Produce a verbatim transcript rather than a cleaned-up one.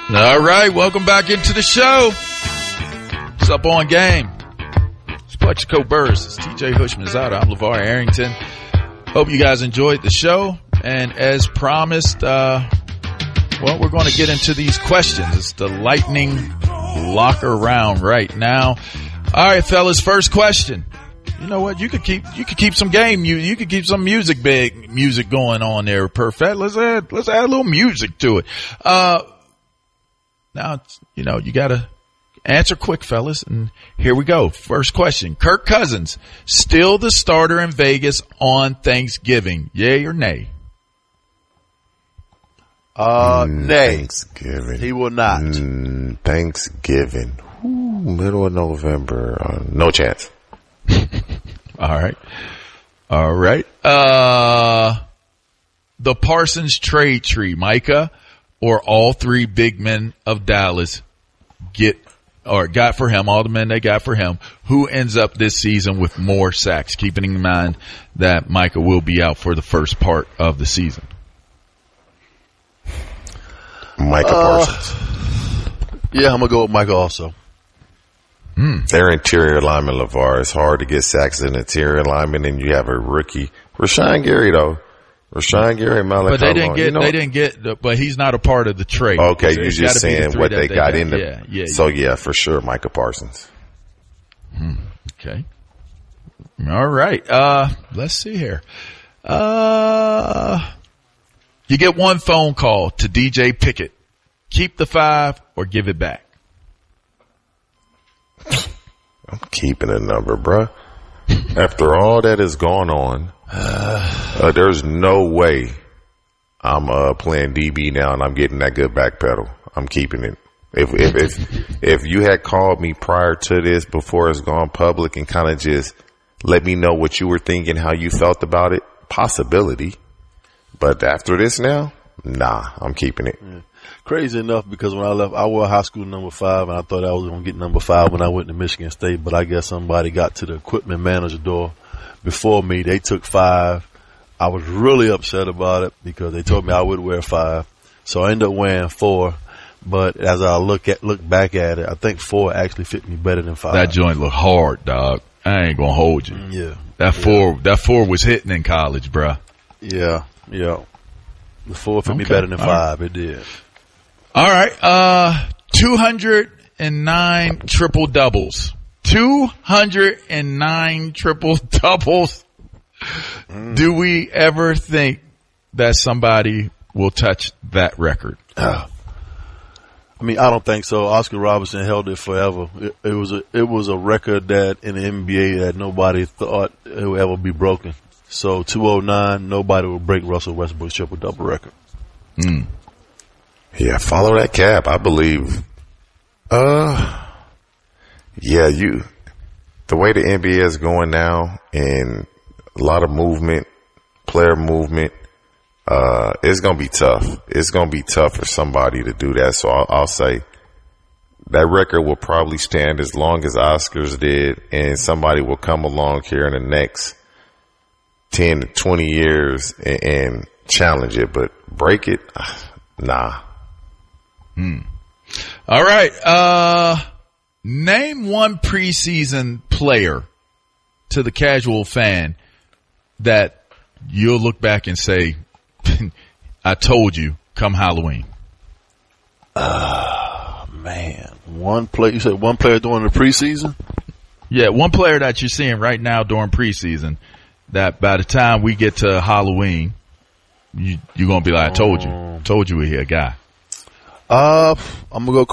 All right, welcome back into the show. What's up on game? It's Plexico Burris. It's T J Hushmanzada. I'm LeVar Arrington. Hope you guys enjoyed the show. And as promised, uh, well, we're going to get into these questions. It's the lightning locker round right now. All right, fellas, first question. You know what? You could keep you could keep some game. You you could keep some music big music going on there. Perfect. Let's add let's add a little music to it. Uh, now you know you gotta answer quick, fellas. And here we go. First question: Kirk Cousins still the starter in Vegas on Thanksgiving? Yay or nay? Uh, mm, nay. Thanksgiving. He will not. Mm, Thanksgiving. Ooh, middle of November. Uh, no chance. All right. All right. Uh, the Parsons trade tree, Micah, or all three big men of Dallas get or got for him, all the men they got for him, who ends up this season with more sacks, keeping in mind that Micah will be out for the first part of the season. Micah uh, Parsons. Yeah, I'm going to go with Micah also. Mm. Their interior lineman, LeVar. It's hard to get sacks in interior lineman, and you have a rookie. Rashawn Gary, though. Rashawn Gary, Malachi. But they didn't get, you know, they didn't get, the, but he's not a part of the trade. Okay, so you're just saying the what they, they got, got in the, yeah, yeah, so yeah. yeah, for sure, Micah Parsons. Hmm. Okay. All right. Uh, let's see here. Uh, you get one phone call to D J Pickett. Keep the five or give it back. I'm keeping a number, bruh. After all that has gone on, uh, there's no way I'm uh, playing D B now and I'm getting that good back pedal. I'm keeping it. If if if if you had called me prior to this, before it's gone public, and kind of just let me know what you were thinking, how you felt about it, possibility. But after this now, nah, I'm keeping it. Yeah. Crazy enough, because when I left, I wore high school number five, and I thought I was going to get number five when I went to Michigan State, but I guess somebody got to the equipment manager door before me. They took five. I was really upset about it because they told me I would wear five. So I ended up wearing four. But as I look at look back at it, I think four actually fit me better than five. That joint look hard, dog. I ain't gonna hold you. Yeah. That four, yeah. that four was hitting in college, bruh. Yeah, yeah. The four fit okay. me better than All five. Right. It did. All right. Uh, two hundred nine triple doubles. two hundred nine triple doubles. Mm. Do we ever think that somebody will touch that record? Uh, I mean, I don't think so. Oscar Robertson held it forever. It, it was a it was a record that in the N B A that nobody thought it would ever be broken. So two oh nine, nobody will break Russell Westbrook's triple double record. Mm. Yeah, follow that cap. I believe. Uh, yeah, you. The way the N B A is going now, and a lot of movement, player movement. Uh, it's gonna be tough. It's gonna be tough for somebody to do that. So I'll, I'll say that record will probably stand as long as Oscars did, and somebody will come along here in the next ten to twenty years and, and challenge it, but break it, nah. Hmm. All right. Uh, name one preseason player to the casual fan that you'll look back and say, I told you, come Halloween. Uh, man. One play, you said one player during the preseason? Yeah, one player that you're seeing right now during preseason that by the time we get to Halloween, you, you're going to be like, I told you. Told you we're here, guy. Uh, I'm going to go